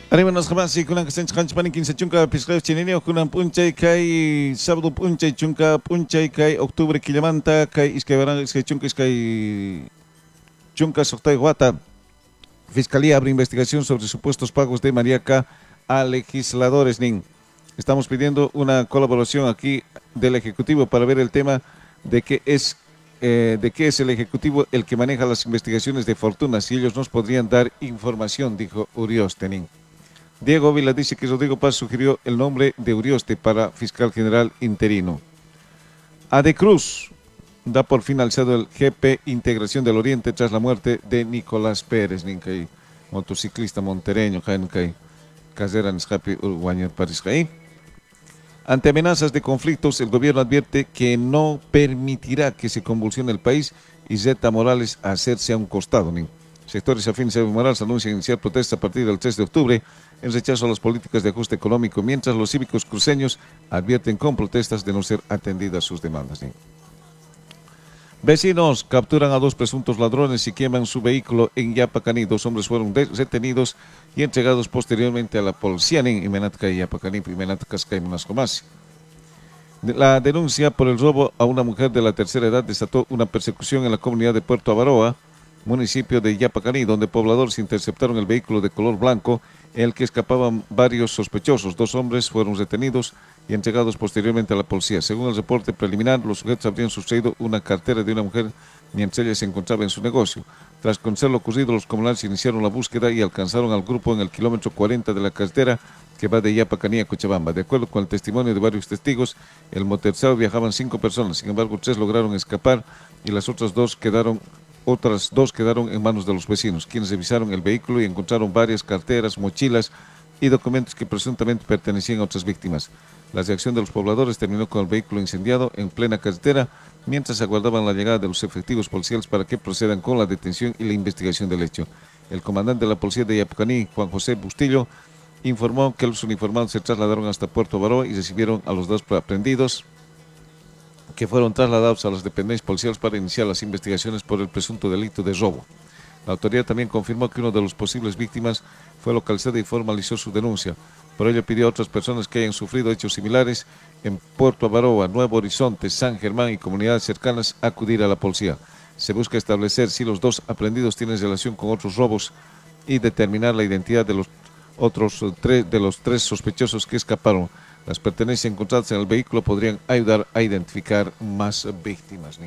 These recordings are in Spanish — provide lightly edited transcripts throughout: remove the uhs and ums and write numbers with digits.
Arimanas jamás y kunan kasan chanchpanin 15 chunka piscleo chineneo kunan punchay kai sábado punchay chunka punchay kai octubre killamanta kai iskaybaran iskay chunka iskay chunka soktay guata. Fiscalía abre investigación sobre supuestos pagos de Mariaca a legisladores. Nin. Estamos pidiendo una colaboración aquí del Ejecutivo para ver el tema de qué es el Ejecutivo el que maneja las investigaciones de fortunas y ellos nos podrían dar información, dijo Urioste. Nin. Diego Vila dice que Rodrigo Paz sugirió el nombre de Urioste para fiscal general interino. Ade Cruz da por finalizado el GP Integración del Oriente tras la muerte de Nicolás Pérez, ninkay motociclista montereño, ninkay casera niscapi uruguayo pariscaí. Ante amenazas de conflictos, el gobierno advierte que no permitirá que se convulsione el país y Zeta Morales a hacerse a un costado. Sectores afines a Evo Morales anuncian iniciar protestas a partir del 3 de octubre en rechazo a las políticas de ajuste económico, mientras los cívicos cruceños advierten con protestas de no ser atendidas sus demandas. Vecinos capturan a 2 presuntos ladrones y queman su vehículo en Yapacaní. 2 hombres fueron detenidos y entregados posteriormente a la policía en Menatka y Yapacaní y Menatkas Caimunascomasi. La denuncia por el robo a una mujer de la tercera edad desató una persecución en la comunidad de Puerto Avaroa, municipio de Yapacaní, donde pobladores interceptaron el vehículo de color blanco en el que escapaban varios sospechosos. 2 hombres fueron retenidos y entregados posteriormente a la policía. Según el reporte preliminar, los sujetos habrían sustraído una cartera de una mujer mientras ella se encontraba en su negocio. Tras conocer lo ocurrido, los comunales iniciaron la búsqueda y alcanzaron al grupo en el kilómetro 40 de la carretera que va de Yapacaní a Cochabamba. De acuerdo con el testimonio de varios testigos, el motorizado viajaban 5 personas. Sin embargo, 3 lograron escapar y las otras dos quedaron en manos de los vecinos, quienes revisaron el vehículo y encontraron varias carteras, mochilas y documentos que presuntamente pertenecían a otras víctimas. La reacción de los pobladores terminó con el vehículo incendiado en plena carretera, mientras aguardaban la llegada de los efectivos policiales para que procedan con la detención y la investigación del hecho. El comandante de la policía de Yapacaní, Juan José Bustillo, informó que los uniformados se trasladaron hasta Puerto Avaroa y recibieron a los 2 aprendidos, que fueron trasladados a las dependencias policiales para iniciar las investigaciones por el presunto delito de robo. La autoridad también confirmó que uno de los posibles víctimas fue localizado y formalizó su denuncia. Por ello pidió a otras personas que hayan sufrido hechos similares en Puerto Avaroa, Nuevo Horizonte, San Germán y comunidades cercanas acudir a la policía. Se busca establecer si los 2 aprendidos tienen relación con otros robos y determinar la identidad de los otros 3 sospechosos que escaparon. Las pertenencias encontradas en el vehículo podrían ayudar a identificar más víctimas.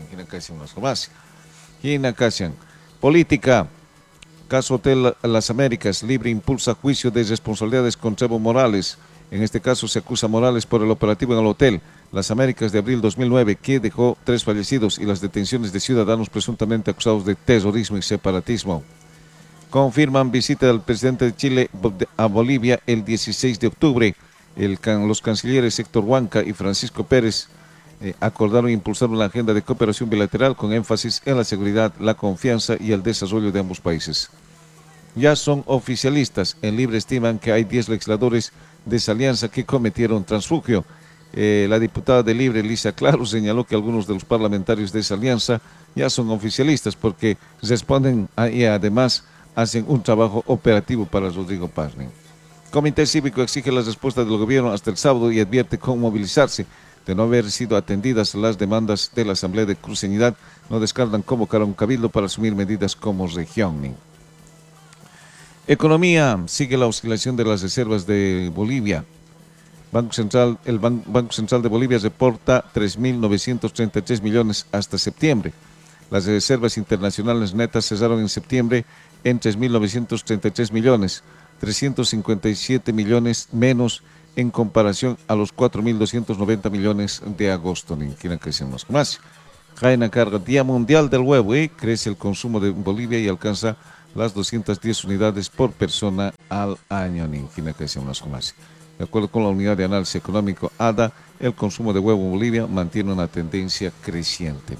Política. Caso Hotel Las Américas. Libre impulsa juicio de responsabilidades contra Evo Morales. En este caso se acusa a Morales por el operativo en el Hotel Las Américas de abril 2009 que dejó 3 fallecidos y las detenciones de ciudadanos presuntamente acusados de terrorismo y separatismo. Confirman visita del presidente de Chile a Bolivia el 16 de octubre. Los cancilleres Héctor Huanca y Francisco Pérez acordaron impulsar una agenda de cooperación bilateral con énfasis en la seguridad, la confianza y el desarrollo de ambos países. Ya son oficialistas. En Libre estiman que hay 10 legisladores de esa alianza que cometieron transfugio. La diputada de Libre, Lisa Claro, señaló que algunos de los parlamentarios de esa alianza ya son oficialistas porque responden y además hacen un trabajo operativo para Rodrigo Paz. Comité Cívico exige las respuestas del gobierno hasta el sábado y advierte cómo movilizarse. De no haber sido atendidas las demandas de la Asamblea de Cruceñidad, no descartan convocar a un cabildo para asumir medidas como región. Economía. Sigue la oscilación de las reservas de Bolivia. El Banco Central de Bolivia reporta 3.933 millones hasta septiembre. Las reservas internacionales netas cesaron en septiembre en 3.933 millones. 357 millones menos en comparación a los 4.290 millones de agosto. Jaina carga Día Mundial del Huevo. Crece el consumo de Bolivia y alcanza las 210 unidades por persona al año. De acuerdo con la Unidad de Análisis Económico ADA, el consumo de huevo en Bolivia mantiene una tendencia creciente.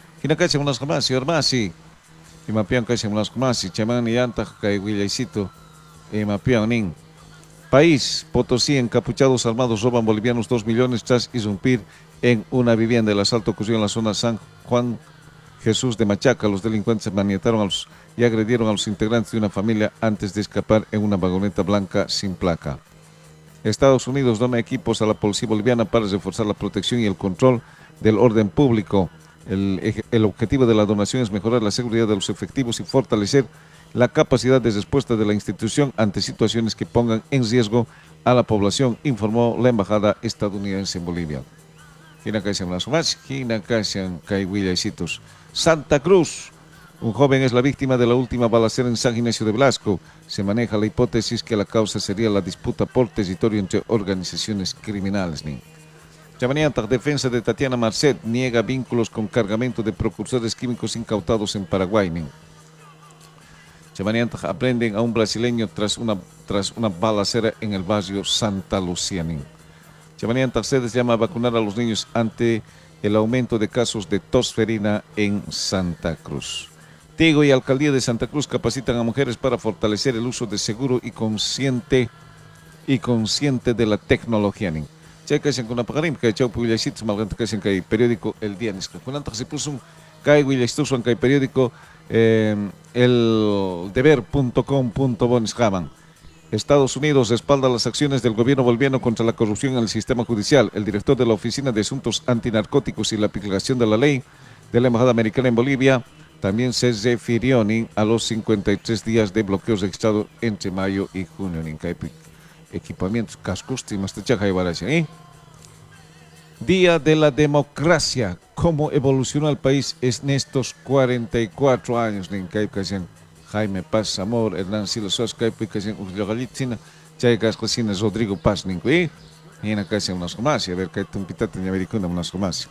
País. Potosí. Encapuchados armados roban bolivianos 2 millones tras irrumpir en una vivienda. El asalto ocurrió en la zona San Juan Jesús de Machaca. Los delincuentes maniataron y agredieron a los integrantes de una familia antes de escapar en una vagoneta blanca sin placa. Estados Unidos dona equipos a la policía boliviana para reforzar la protección y el control del orden público. El objetivo de la donación es mejorar la seguridad de los efectivos y fortalecer la capacidad de respuesta de la institución ante situaciones que pongan en riesgo a la población, informó la embajada estadounidense en Bolivia. Santa Cruz. Un joven es la víctima de la última balacera en San Ignacio de Blasco. Se maneja la hipótesis que la causa sería la disputa por territorio entre organizaciones criminales. Defensa de Tatiana Marcet niega vínculos con cargamento de precursores químicos incautados en Paraguay. Aprenden a un brasileño tras una balacera en el barrio Santa Lucía. Se llama a vacunar a los niños ante el aumento de casos de tosferina en Santa Cruz. Tigo y Alcaldía de Santa Cruz capacitan a mujeres para fortalecer el uso de seguro y consciente de la tecnología. Checa con apagarim que chau publicitos malgante que en el periódico El Día Nisca. Cuando se puso un caigo y estuvo en el periódico el deber.com.bonisjaman. Estados Unidos respalda las acciones del gobierno boliviano contra la corrupción en el sistema judicial. El director de la Oficina de Asuntos Antinarcóticos y la aplicación de la ley de la Embajada Americana en Bolivia también se refirió a los 53 días de bloqueo registrado entre mayo y junio. Equipamientos, cascos, Día de la Democracia. ¿Cómo evolucionó el país en estos 44 años? Jaime Paz Zamor, Hernán Silas Sosa, Rodrigo Paz, y en acá unas comas, a ver que hay un pitate en Americana unas comas.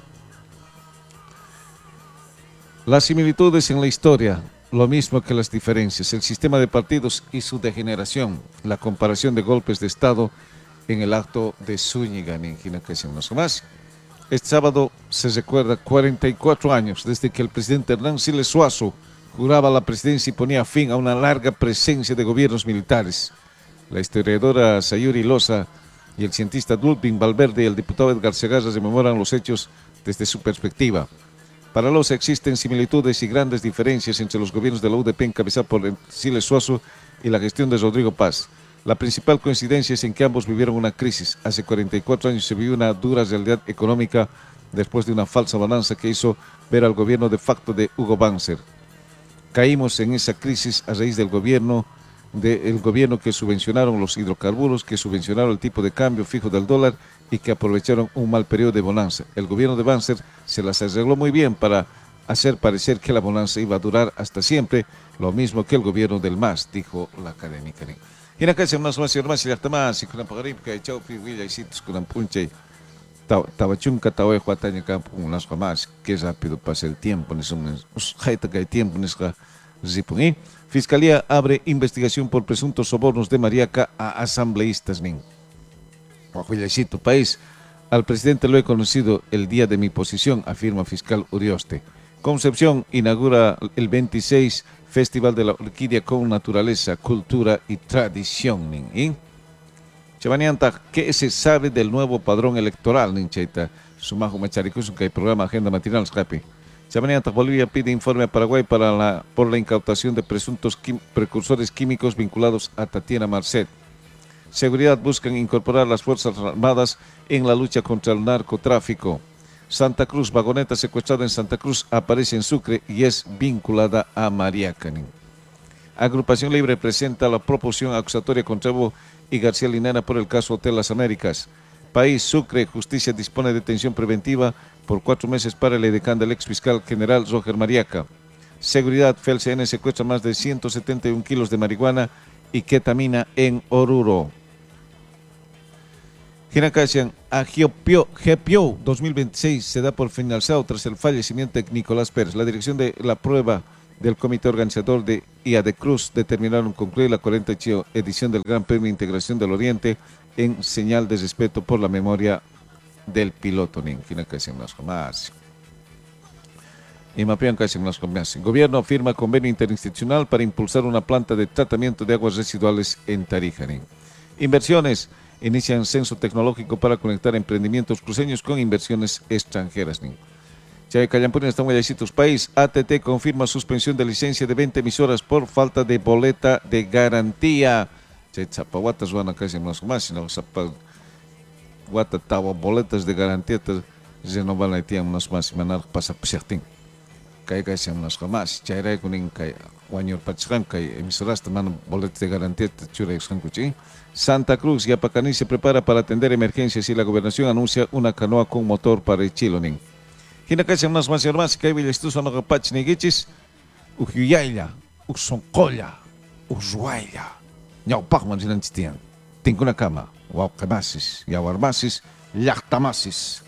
Las similitudes en la historia, lo mismo que las diferencias, el sistema de partidos y su degeneración, la comparación de golpes de Estado en el acto de Zúñiga, en acá unas comas. Este sábado se recuerda 44 años desde que el presidente Hernán Siles Suazo juraba la presidencia y ponía fin a una larga presencia de gobiernos militares. La historiadora Sayuri Loza y el cientista Ludwig Valverde y el diputado Edgar Segarra rememoran los hechos desde su perspectiva. Para Loza existen similitudes y grandes diferencias entre los gobiernos de la UDP encabezados por Siles Suazo y la gestión de Rodrigo Paz. La principal coincidencia es en que ambos vivieron una crisis. Hace 44 años se vivió una dura realidad económica después de una falsa bonanza que hizo ver al gobierno de facto de Hugo Banzer. Caímos en esa crisis a raíz del gobierno que subvencionaron los hidrocarburos, que subvencionaron el tipo de cambio fijo del dólar y que aprovecharon un mal periodo de bonanza. El gobierno de Banzer se las arregló muy bien para hacer parecer que la bonanza iba a durar hasta siempre, lo mismo que el gobierno del MAS, dijo la académica. Y en acá se más y hasta más, y con la pagarip que chau pihuilla y sitios con la punche. Tabachunca, Tawe, Juataña, Campo, unas jamás, qué rápido pasa el tiempo, en eso, que hay tiempo en esa zipun. Fiscalía abre investigación por presuntos sobornos de Mariaca a asambleístas. País, al presidente lo he conocido el día de mi posición, afirma fiscal Urioste. Concepción inaugura el 26 Festival de la Orquídea con Naturaleza, Cultura y Tradición. ¿Qué se sabe del nuevo padrón electoral? Sumajo Macharicus, que hay programa Agenda Matinal, Scapi. Bolivia pide informe a Paraguay por la incautación de presuntos precursores químicos vinculados a Tatiana Marcet. Seguridad buscan incorporar las Fuerzas Armadas en la lucha contra el narcotráfico. Santa Cruz, vagoneta secuestrada en Santa Cruz, aparece en Sucre y es vinculada a Mariaca. Agrupación Libre presenta la proposición acusatoria contra Evo y García Linera por el caso Hotel Las Américas. País, Sucre, Justicia dispone de detención preventiva por 4 meses para el edecán del ex fiscal general Roger Mariaca. Seguridad, FELCN secuestra más de 171 kilos de marihuana y ketamina en Oruro. Ginacasian, a GPO 2026 se da por finalizado tras el fallecimiento de Nicolás Pérez. La dirección de la prueba del comité organizador de IAD Cruz determinaron concluir la 48 edición del Gran Premio de Integración del Oriente en señal de respeto por la memoria del piloto. Gobierno firma convenio interinstitucional para impulsar una planta de tratamiento de aguas residuales en Tarija. Inversiones. Inician censo tecnológico para conectar emprendimientos cruceños con inversiones extranjeras. Chay Callampuri estamos Yaycitos País. ATT confirma suspensión de licencia de 20 emisoras por falta de boleta de garantía. Chay Zapahuatas van a casi más más, no Zapahuata tawa boletas de garantía, ya no van a ir unos más, manar pasa certín. Kay kasi unos más, chay kuning kay Guanyor Pachkan, kay emisoras toman boletas de garantía, chure kuchi. Santa Cruz y Apacaní se prepara para atender emergencias y la gobernación anuncia una canoa con motor para el Chiloning. Hina kasi mas mas mas kay bilistus ano kapach ni gichis uhyayla usongkola usuayla nyau pakman sinan titian tingkuna kama wow kamasis yawar masis yaktamasis